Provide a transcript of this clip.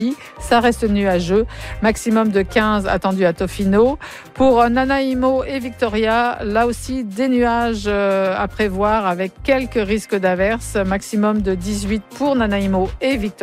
Ça reste nuageux, maximum de 15 attendu à Tofino. Pour Nanaimo et Victoria, là aussi des nuages à prévoir avec quelques risques d'averses, maximum de 18 pour Nanaimo et Victoria.